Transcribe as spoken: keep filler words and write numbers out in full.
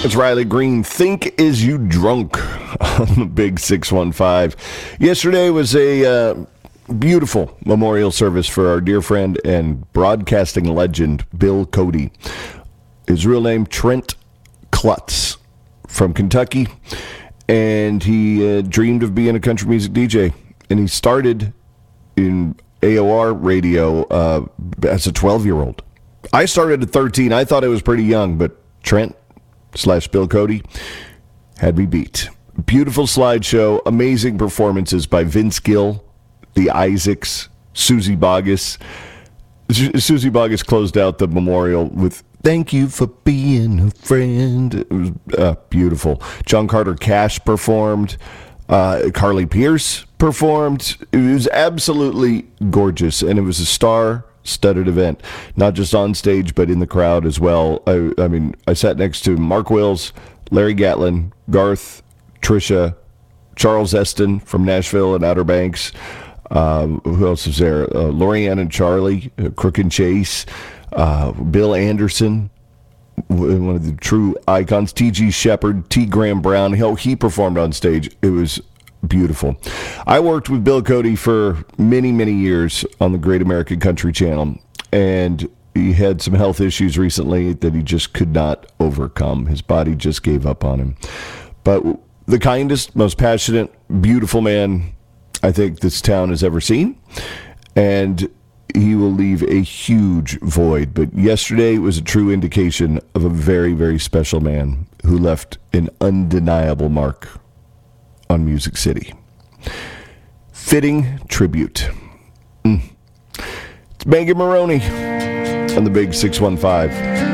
It's Riley Green. Think Is You Drunk on the Big six one five. Yesterday was a uh, beautiful memorial service for our dear friend and broadcasting legend, Bill Cody. His real name, Trent Klutz, from Kentucky. And he uh, dreamed of being a country music D J. And he started in A O R radio uh, as a twelve-year-old. I started at thirteen. I thought I was pretty young, but Trent slash Bill Cody had me beat. Beautiful slideshow, amazing performances by Vince Gill, the Isaacs, Susie Boggess. Susie Boggess closed out the memorial with "Thank you for being a friend." It was uh, beautiful. John Carter Cash performed. Uh, Carly Pierce performed. It was absolutely gorgeous, and it was a star-studded event, not just on stage, but in the crowd as well. I, I mean, I sat next to Mark Wills, Larry Gatlin, Garth, Trisha, Charles Eston from Nashville and Outer Banks. Um, who else was there? Uh, Lorianne and Charlie, uh, Crook and Chase, uh, Bill Anderson, one of the true icons, T G Shepard, T. Graham Brown. Hell, he performed on stage. It was beautiful. I worked with Bill Cody for many, many years on the Great American Country Channel, and he had some health issues recently that he just could not overcome. His body just gave up on him. But the kindest, most passionate, beautiful man I think this town has ever seen, and he will leave a huge void. But yesterday was a true indication of a very, very special man who left an undeniable mark on Music City. Fitting tribute. Mm. It's Megan Maroney on the Big six one five.